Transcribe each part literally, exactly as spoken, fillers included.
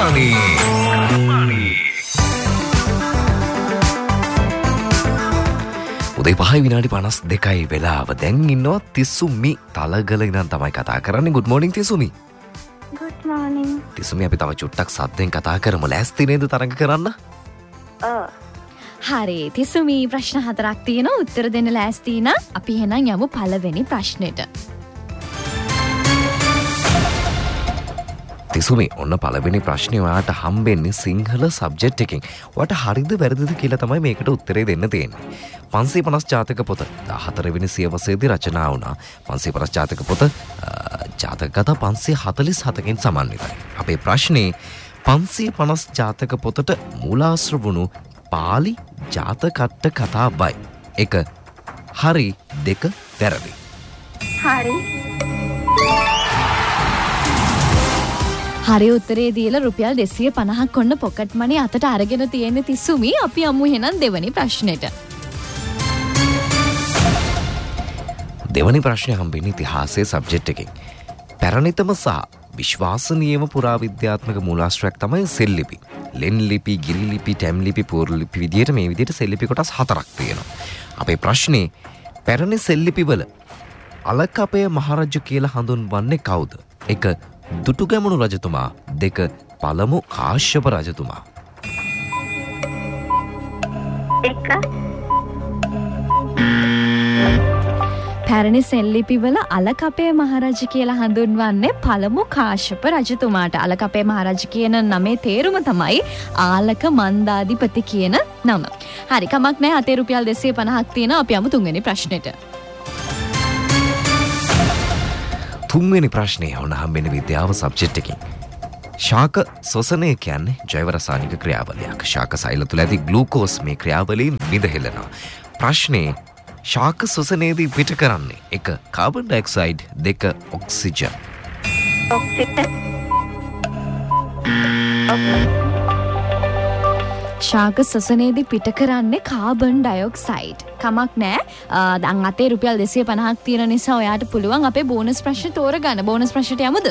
Money. Money. උදේ පහයි විනාඩි පනස් දෙකයි වෙලාව. දැන් ඉන්නවා තිසුමි තලගල ඉඳන් තමයි කතා කරන්නේ. good morning තිසුමි. good morning. තිසුමි අපි තව චුට්ටක් සද්දෙන් කතා කරමු. ලෑස්ති නේද තරඟ කරන්න? ඔව්. හරි තිසුමි ප්‍රශ්න හතරක් තියෙනවා. උත්තර දෙන්න ලෑස්ති නම් අපි එහෙනම් යමු පළවෙනි ප්‍රශ්නෙට. තිසුමි ඔන්න පළවෙනි ප්‍රශ්නේ ඔයාට හම්බෙන්නේ සිංහල සබ්ජෙක්ට් එකෙන්. ඔයාට හරිද වැරදිද කියලා තමයි මේකට උත්තරේ දෙන්න තියෙන්නේ. පන්සිය පනස් ජාතක පොත දාහතර වෙනි සියවසේදී රචනා වුණා. පන්සිය පනස් ජාතක පොත ජාතක කතා පන්සිය හතළිස් හතකින් සමන්විතයි. අපේ ප්‍රශ්නේ පන්සිය පනස් ජාතක පොතට මූලාශ්‍ර වුණු පාලි ජාතකට්ට කතාවයි. එක හරි දෙක වැරදි. හරි. හරි උත්තරේ දීලා රුපියල් දෙසිය පනහක් ඔන්න පොකට් මනි අතට අරගෙන තියෙන තිසුමි. අපි යමු එහෙනම් දෙවැනි ප්‍රශ්නෙට. දෙවැනි ප්‍රශ්නය හම්බෙන්නේ ඉතිහාසයේ සබ්ජෙක්ට් එකෙන්. පැරණිතම සහ විශ්වාසනීයම පුරාවිද්‍යාත්මක මූලාශ්‍රයක් තමයි සෙල්ලිපි. ලෙන් ලිපි, ගිරි ලිපි, ටැම් ලිපි, පූර්ව ලිපි විදියට මේ විදියට සෙල්ලිපි කොටස් හතරක් තියෙනවා. අපේ ප්‍රශ්නේ පැරණි සෙල්ලිපිවල අලකපය මහරජු කියලා හඳුන්වන්නේ කවුද? එක දුටුගැමුණු රජතුමා, දෙක පළමු කාශ්‍යප රජතුමා. එක පැරණි සෙල්ලිපිවල අලකපේ මහරජ කියලා හඳුන්වන්නේ පළමු කාශ්‍යප රජතුමාට. අලකපේ මහරජ කියන නමේ තේරුම තමයි ආලක මන්දාධිපති කියන නම. හරි කමක් නැහැ. අතේ රුපියල් දෙසිය පනහක් තියෙනවා. අපි යමු තුන්වෙනි ප්‍රශ්නෙට. තුන්වෙනි ප්‍රශ්නේ ඔන්න හම්බෙන්නේ විද්‍යාව සබ්ජෙක්ට් එකකින්. ශාක ශ්වසනය කියන්නේ ජෛව රසායනික ක්‍රියාවලියක්. ශාක සෛල තුළ ඇති ග්ලූකෝස් මේ ක්‍රියාවලියෙන් විදහෙලනවා. ප්‍රශ්නේ ශාක ශ්වසනයේදී පිට කරන්නේ එක කාබන් ඩයොක්සයිඩ්, දෙක ඔක්සිජන්. ඔක්සිජන්. ශාක ශ්වසනයේදී පිට කරන්නේ කාබන් ඩයොක්සයිඩ්. කමක් නෑ. දැන් අතේ රුපියල් දෙසිය පනහක් තියෙන නිසා ඔයාට පුළුවන් අපේ බෝනස් ප්‍රශ්න තෝරගන්න. බෝනස් ප්‍රශ්නට යමුද?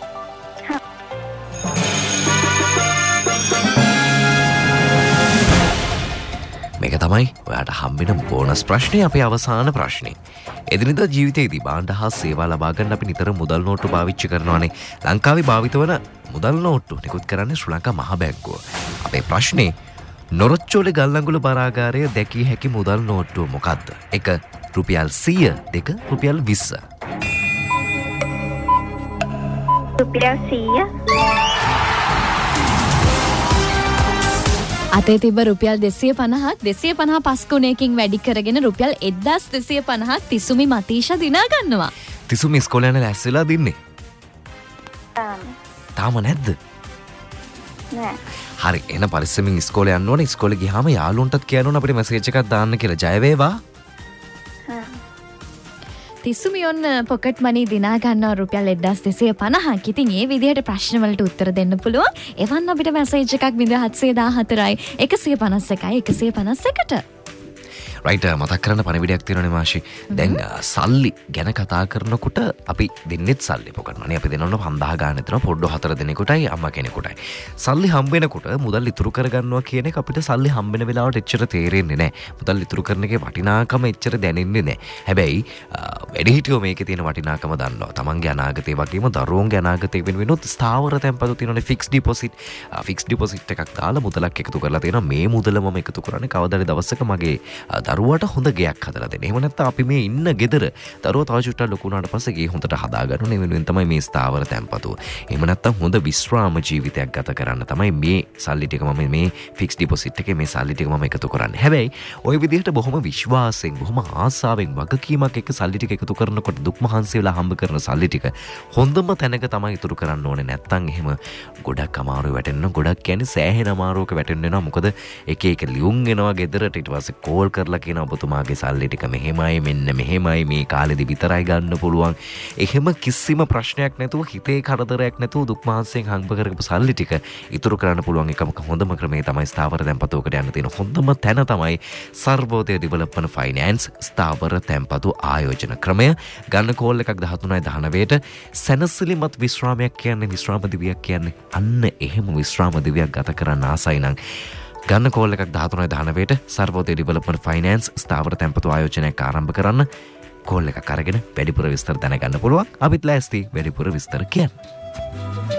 මේක තමයි ඔයාට හම්බෙන බෝනස් ප්‍රශ්නේ. අපේ අවසාන ප්‍රශ්නේ. එදිනෙදා ජීවිතයේදී භාණ්ඩ හා සේවා ලබා ගන්න අපි නිතර මුදල් නෝට්ටු පාවිච්චි කරනවානේ. ලංකාවේ භාවිත වන මුදල් නෝට්ටු නිකුත් කරන්නේ ශ්‍රී ලංකා මහ බැංකුව. අපේ ප්‍රශ්නේ නොරොච්චෝලේ ගල්අඟුල බරාගාරය දැකිය හැකි මුදල් නෝට්ටුව මොකක්ද? එක රුපියල් සිය, දෙක රුපියල් විස්ස. රුපියල් සිය. අතේ තිබ්බ රුපියල් දෙසිය පනහක් දෙසිය පනහ පස්කුණයකින් වැඩි කරගෙන රුපියල් එක්දහස් දෙසිය පනහක් තිසුමි මතීෂා දිනා ගන්නවා. තිසුමි ඉස්කෝලේ යන ලැස්සෙලා දින්නේ? තාම. තාම නැද්ද? නෑ. හරි එන පරිස්සමින් ඉස්කෝලේ යන්න ඕනේ. ඉස්කෝලේ ගියාම යාළුවන්ටත් කියන්න ඕනේ අපිට මෙසේජ් එකක් දාන්න කියලා. ජය වේවා. තිසුමි ඔන්න පොකට් මනි දිනා ගන්නවා රුපියල් එක්දහස් දෙසිය පනහක්. ඉතින් ඒ විදිහට ප්‍රශ්න වලට උත්තර දෙන්න පුළුවන්. එවන් අපිට මැසේජ් එකක් විදිහ හත්සිය දාහතරයි එකසිය පනස් එකයි එකසිය පනස් එකට. රයිට් මතක් කරන්න පණිවිඩයක් තියෙනවනේ මාෂි. දැන් සල්ලි ගැන කතා කරනකොට අපි දෙන්නෙත් සල්ලි පොකට් මනි අපි දෙනවන පන්දාහ ගාන විතර පොඩ්ඩෝ හතර දෙනෙකුටයි අම්මා කෙනෙකුටයි. සල්ලි හම්බ වෙනකොට මුදල් ඉතුරු කර ගන්නවා කියන එක අපිට සල්ලි හම්බ වෙන වෙලාවට එච්චර තේරෙන්නේ නැහැ. මුදල් ඉතුරු කරන එකේ වටිනාකම එච්චර දැනෙන්නේ නැහැ. හැබැයි වැඩිහිටියෝ මේකේ තියෙන වටිනාකම දන්නවා. තමන්ගේ අනාගතේ වගේම දරුවන්ගේ අනාගතේ වෙනුවෙනුත් ස්ථාවර තැන්පතු තියෙනවනේ ෆික්ස් ඩිපොසිට්. ෆික්ස් ඩිපොසිට් එකක් දාලා මුදලක් එකතු කරලා තියෙනවා. මේ මුදල මම එකතු කරන්නේ කවදාද දවසක මගේ දරුවට හොඳ ගයක් හදලා දෙන්න. එහෙම නැත්නම් අපි මේ ඉන්න ගෙදර දරුවා තව චුට්ටක් ලොකු වුණාට පස්සේ ගේ හොඳට හදා ගන්න ඕනේ. වෙනුවෙන් තමයි මේ ස්ථාවර තැන්පතු. එහෙම නැත්නම් හොඳ විශ්‍රාම ජීවිතයක් ගත කරන්න තමයි මේ සල්ලි ටික මම මේ ෆික්ස් ඩිපොසිට් එකේ මේ සල්ලි ටික මම එකතු කරන්නේ. හැබැයි ওই විදිහට බොහොම විශ්වාසයෙන් බොහොම ආසාවෙන් වගකීමක් එක්ක සල්ලි ටික එකතු කරනකොට දුක් මහන්සි වෙලා හම්බ කරන සල්ලි ටික හොඳම තැනක තමයි ඉතුරු කරන්න ඕනේ. නැත්නම් එහෙම ගොඩක් අමාරු වැටෙන්න. ගොඩක් කියන්නේ සෑහෙන අමාරුවක වැටෙන්න වෙනවා. මොකද එක එක ලියුම් එනවා ගෙදරට. ඊට පස්සේ කෝල් කරලා කරලා කියන ඔබතුමාගේ සල්ලි ටික මෙහෙමයි මෙන්න මෙහෙමයි මේ කාලෙදි විතරයි ගන්න පුළුවන්. එහෙම කිසිම ප්‍රශ්නයක් නැතුව හිතේ කරදරයක් නැතුව දුක් මාංශයෙන් හම්බ කරගපු සල්ලි ටික ඉතුරු කරන්න පුළුවන් එකම හොඳම ක්‍රමය තමයි ස්ථාවර තැන්පතුවකට යන්න තියෙන හොඳම තැන තමයි සර්වෝදය ඩෙවලොප්මන්ට් ෆයිනෑන්ස් ස්ථාවර තැන්පතු ආයෝජන ක්‍රමය. ගන්න කෝල් එකක් දහතුනයි දහනවයට. සැනසිලිමත් විශ්‍රාමයක් කියන්නේ විශ්‍රාම දිවියක් කියන්නේ අන්න එහෙම විශ්‍රාම දිවියක් ගත කරන්න ආසයි නම් ගන්න කෝල් එකක් දහතුනයි දහනවයට සර්වෝදය ඩෙවලොප්මන්ට් ෆයිනෑන්ස් ස්ථාවර තැන්පතු ආයෝජනයක් ආරම්භ කරන්න. කෝල් එකක් අරගෙන වැඩිපුර විස්තර දැනගන්න පුළුවන්. අපිත් ලෑස්ති වැඩිපුර විස්තර කියන්න.